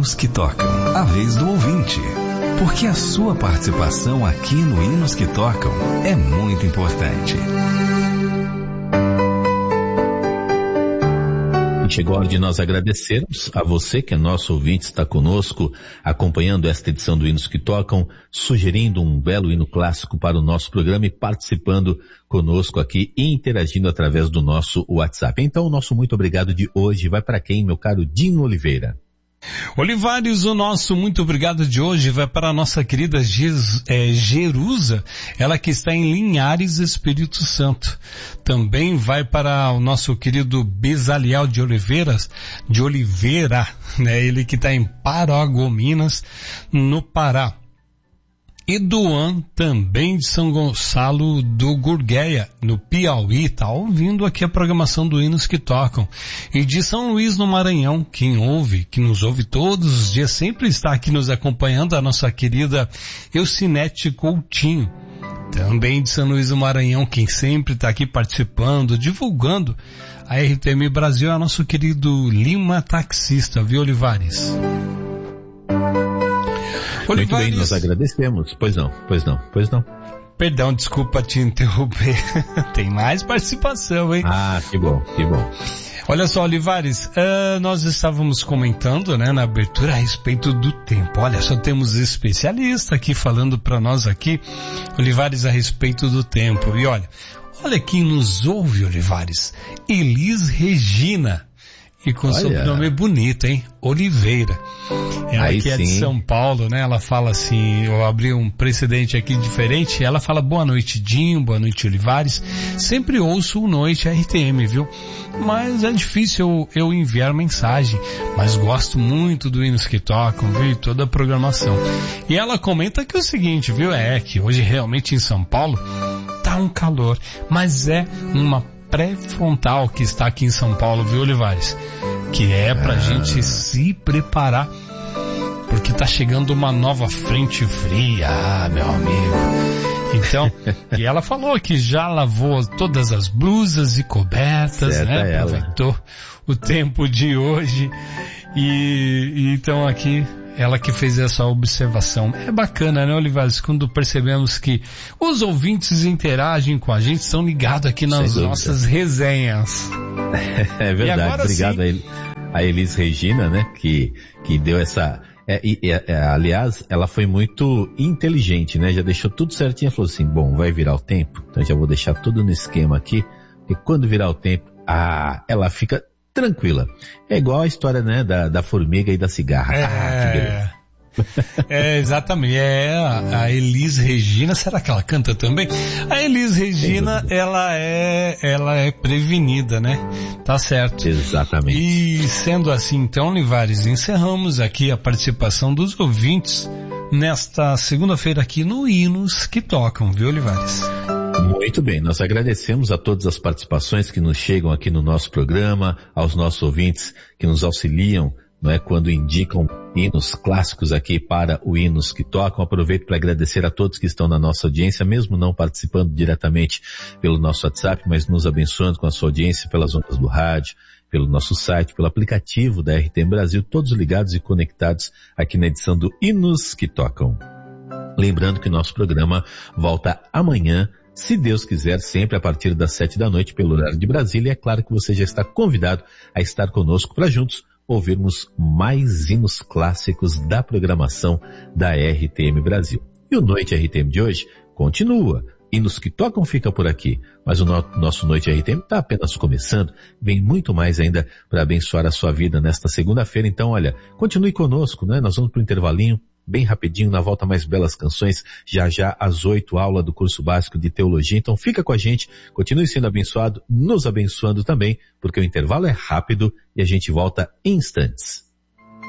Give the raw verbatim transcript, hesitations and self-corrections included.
Hinos que Tocam, a vez do ouvinte. Porque a sua participação aqui no Hinos que Tocam é muito importante. Chegou a hora de nós agradecermos a você que é nosso ouvinte, está conosco, acompanhando esta edição do Hinos que Tocam, sugerindo um belo hino clássico para o nosso programa e participando conosco aqui e interagindo através do nosso WhatsApp. Então, o nosso muito obrigado de hoje vai para quem, meu caro Dinho Oliveira? Olivares, o nosso muito obrigado de hoje vai para a nossa querida Jes, é, Jerusa, ela que está em Linhares, Espírito Santo. Também vai para o nosso querido Bezaliel de Oliveiras, de Oliveira, né? Ele que está em Paragominas, no Pará. Eduan, também de São Gonçalo do Gurgueia, no Piauí, tá ouvindo aqui a programação do Hinos que Tocam. E de São Luís, no Maranhão, quem ouve, que nos ouve todos os dias, sempre está aqui nos acompanhando, a nossa querida Eucinete Coutinho. Também de São Luís do Maranhão, quem sempre está aqui participando, divulgando a R T M Brasil, é o nosso querido Lima Taxista, viu, Olivares? Muito bem, nós agradecemos. Pois não, pois não, pois não. Perdão, desculpa te interromper. Tem mais participação, hein? Ah, que bom, que bom. Olha só, Olivares, uh, nós estávamos comentando, né, na abertura a respeito do tempo. Olha, só temos especialista aqui falando para nós aqui, Olivares, a respeito do tempo. E olha, olha quem nos ouve, Olivares. Elis Regina. E com sobrenome bonito, hein? Oliveira. Ela Aí que é sim. de São Paulo, né? Ela fala assim, eu abri um precedente aqui diferente, ela fala boa noite, Dinho, boa noite, Olivares. Sempre ouço o Noite R T M, viu? Mas é difícil eu, eu enviar mensagem, mas gosto muito do Hinos que Tocam, viu? E toda a programação. E ela comenta que é o seguinte, viu? É que hoje realmente em São Paulo tá um calor, mas é uma pré-frontal que está aqui em São Paulo, viu, Olivares? Que é pra ah. gente se preparar, porque tá chegando uma nova frente fria, ah, meu amigo. Então, e ela falou que já lavou todas as blusas e cobertas, certo, né? Ela. Aproveitou o tempo de hoje e, e então aqui ela que fez essa observação. É bacana, né, Olivares? Quando percebemos que os ouvintes interagem com a gente, estão ligados aqui nas nossas resenhas. É verdade, obrigado sim. a Elis Regina, né, que, que deu essa... É, é, é, aliás, ela foi muito inteligente, né, já deixou tudo certinho, falou assim, bom, vai virar o tempo, então já vou deixar tudo no esquema aqui, e quando virar o tempo, ah, ela fica... tranquila. É igual a história, né, da, da formiga e da cigarra. É, ah, que beleza. É, exatamente. É a, a Elis Regina, será que ela canta também? A Elis Regina, ela é, ela é prevenida, né? Tá certo. Exatamente. E sendo assim, então, Olivares, encerramos aqui a participação dos ouvintes nesta segunda-feira aqui no Hinos que Tocam, viu, Olivares? Muito bem, nós agradecemos a todas as participações que nos chegam aqui no nosso programa, aos nossos ouvintes que nos auxiliam, não é, quando indicam hinos clássicos aqui para o Hinos que Tocam. Aproveito para agradecer a todos que estão na nossa audiência, mesmo não participando diretamente pelo nosso WhatsApp, mas nos abençoando com a sua audiência pelas ondas do rádio, pelo nosso site, pelo aplicativo da R T M Brasil, todos ligados e conectados aqui na edição do Hinos que Tocam. Lembrando que o nosso programa volta amanhã, se Deus quiser, sempre a partir das sete da noite pelo horário de Brasília. E é claro que você já está convidado a estar conosco para juntos ouvirmos mais hinos clássicos da programação da R T M Brasil. E o Noite R T M de hoje continua. Hinos que Tocam fica por aqui, mas o no- nosso Noite R T M está apenas começando. Vem muito mais ainda para abençoar a sua vida nesta segunda-feira. Então, olha, continue conosco, né? Nós vamos para o intervalinho. Bem rapidinho, na volta mais belas canções, já já às oito, aula do curso básico de teologia. Então fica com a gente, continue sendo abençoado, nos abençoando também, porque o intervalo é rápido e a gente volta em instantes.